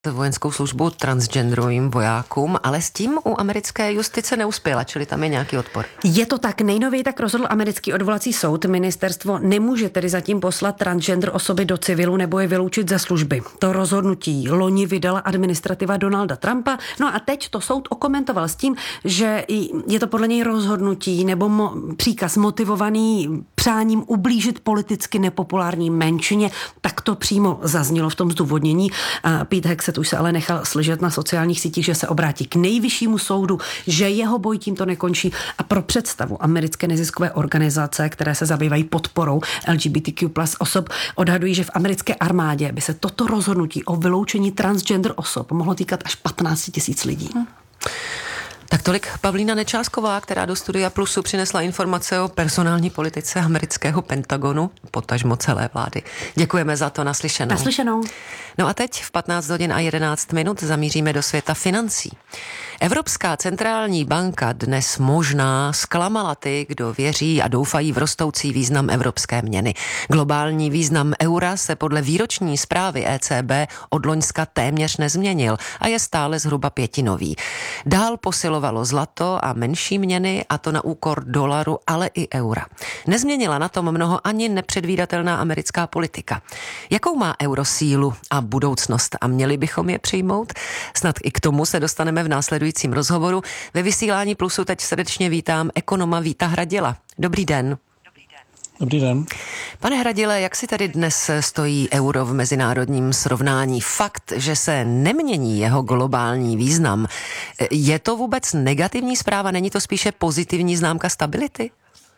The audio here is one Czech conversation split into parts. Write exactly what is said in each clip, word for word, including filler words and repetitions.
vojenskou službu transgenderovým vojákům, ale s tím u americké justice neuspěla, čili tam je nějaký odpor. Je to tak. Nejnověji tak rozhodl americký odvolací soud. Ministerstvo nemůže tedy zatím poslat transgender osoby do civilu nebo je vyloučit ze služby. To rozhodnutí loni vydala administrativa Donalda Trumpa. No a teď to soud okomentoval s tím, že je to podle něj rozhodnutí nebo mo- příkaz motivovaný přáním ublížit politicky nepopulární menšině. Tak to přímo zaznělo v tom zdůvodnění. Pete Hegseth už se ale nechal slyšet na sociálních sítích, že se obrátí k nejvyššímu soudu, že jeho boj tímto nekončí. A pro představu americké neziskové organizace, které se zabývají podporou L G B T Q plus osob, odhadují, že v americké armádě by se toto rozhodnutí o vyloučení transgender osob mohlo týkat až patnáct tisíc lidí. Hm. Tak tolik Pavlína Nečásková, která do Studia Plusu přinesla informace o personální politice amerického Pentagonu, potažmo celé vlády. Děkujeme za to, naslyšenou. Naslyšenou. No a teď v patnáct hodin a jedenáct minut zamíříme do světa financí. Evropská centrální banka dnes možná zklamala ty, kdo věří a doufají v rostoucí význam evropské měny. Globální význam eura se podle výroční zprávy E C B od loňska téměř nezměnil a je stále zhruba pětinový. Dál posilovalo zlato a menší měny, a to na úkor dolaru, ale i eura. Nezměnila na tom mnoho ani nepředvídatelná americká politika. Jakou má euro sílu a budoucnost a měli bychom je přijmout? Snad i k tomu se dostaneme v následujícím rozhovoru. Ve vysílání Plusu teď srdečně vítám ekonoma Víta Hradila. Dobrý den. Dobrý den. Pane Hradile, jak si tady dnes stojí euro v mezinárodním srovnání? Fakt, že se nemění jeho globální význam, je to vůbec negativní zpráva? Není to spíše pozitivní známka stability?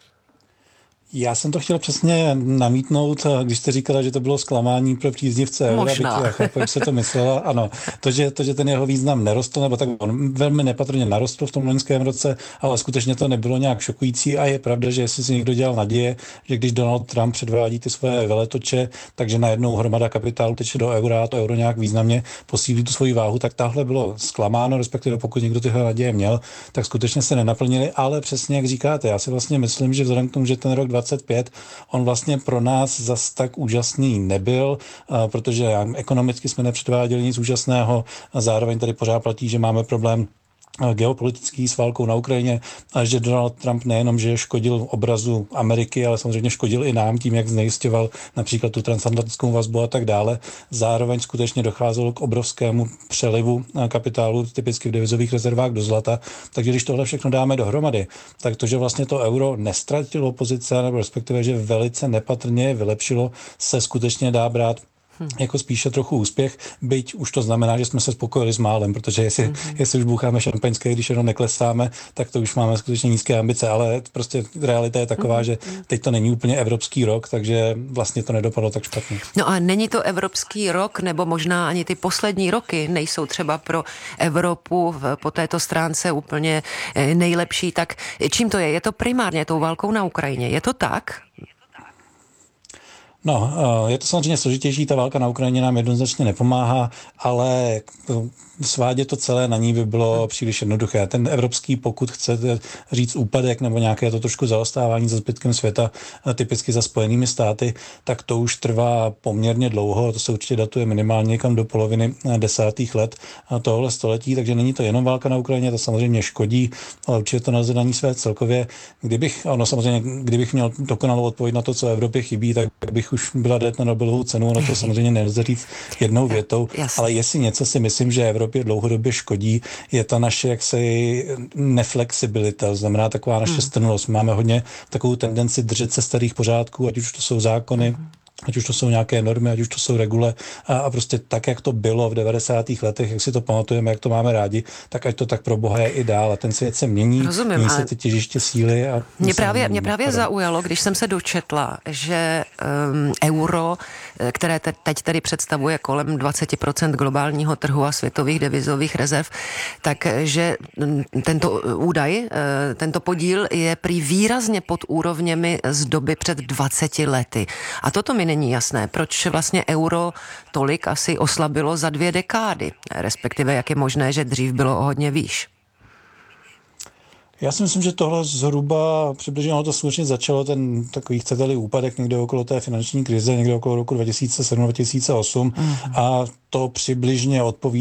Já jsem to chtěl přesně namítnout, když jste říkala, že to bylo zklamání pro příznivce eura. Možná. Já chápu, jak se to myslela. Ano, to že, to, že ten jeho význam nerostl, nebo tak on velmi nepatrně narostl v tom loňském roce, ale skutečně to nebylo nějak šokující a je pravda, že jestli si někdo dělal naděje, že když Donald Trump předvádí ty svoje veletoče, takže najednou hromada kapitálu teče do eura a to euro nějak významně posílí tu svoji váhu, tak tahle bylo zklamáno, respektive pokud někdo tyhle naděje měl, tak skutečně se nenaplnili, ale přesně jak říkáte, já si vlastně myslím, že vzhledem k tomu, že ten rok dvacet pět, on vlastně pro nás zas tak úžasný nebyl, protože ekonomicky jsme nepředváděli nic úžasného a zároveň tady pořád platí, že máme problém geopolitický s válkou na Ukrajině a že Donald Trump nejenom, že škodil obrazu Ameriky, ale samozřejmě škodil i nám tím, jak znejisťoval například tu transatlantickou vazbu a tak dále. Zároveň skutečně docházelo k obrovskému přelivu kapitálu, typicky v devizových rezervách do zlata. Takže když tohle všechno dáme dohromady, tak to, že vlastně to euro nestratilo pozice, nebo respektive, že velice nepatrně vylepšilo, se skutečně dá brát Hmm. jako spíše trochu úspěch, byť už to znamená, že jsme se spokojili s málem, protože jestli, hmm. jestli už boucháme šampaňské, když jenom neklesáme, tak to už máme skutečně nízké ambice, ale prostě realita je taková, hmm. že teď to není úplně evropský rok, takže vlastně to nedopadlo tak špatně. No a není to evropský rok, nebo možná ani ty poslední roky nejsou třeba pro Evropu po této stránce úplně nejlepší, tak čím to je? Je to primárně tou válkou na Ukrajině, je to tak? No, je to samozřejmě složitější, ta válka na Ukrajině nám jednoznačně nepomáhá, ale svádět to celé na ní by bylo příliš jednoduché. Ten evropský, pokud chcete říct úpadek nebo nějaké to trošku zaostávání za zbytkem světa, typicky za Spojenými státy, tak to už trvá poměrně dlouho, to se určitě datuje minimálně někam do poloviny desátých let tohle století, takže není to jenom válka na Ukrajině, to samozřejmě škodí, ale určitě to nelze na ní své celkově. Kdybych, ano, samozřejmě, kdybych měl dokonalou odpověď na to, co Evropě chybí, tak bych už byla dát na Nobelovu cenu, no to samozřejmě nelze říct jednou větou, ale jestli něco si myslím, že Evropě dlouhodobě škodí, je ta naše jaksi neflexibilita, to znamená taková naše hmm. strnulost. Máme hodně takovou tendenci držet se starých pořádků, ať už to jsou zákony, hmm. ať už to jsou nějaké normy, ať už to jsou regule a, a prostě tak, jak to bylo v devadesátých letech, jak si to pamatujeme, jak to máme rádi, tak ať to tak pro Boha je i dál. A ten svět se mění, Rozumím, mění se ty těžiště síly. A mě právě, mě právě zaujalo, když jsem se dočetla, že um, euro, které te, teď tedy představuje kolem dvacet procent globálního trhu a světových devizových rezerv, takže tento údaj, tento podíl je prý výrazně pod úrovněmi z doby před dvaceti lety. A toto mi není jasné, proč vlastně euro tolik asi oslabilo za dvě dekády, respektive jak je možné, že dřív bylo o hodně výš. Já si myslím, že tohle zhruba přibližně ono to skutečně začalo, ten takový, chcete-li, úpadek někde okolo té finanční krize, někde okolo roku dva tisíce sedm dva tisíce osm mm. a to přibližně odpovídá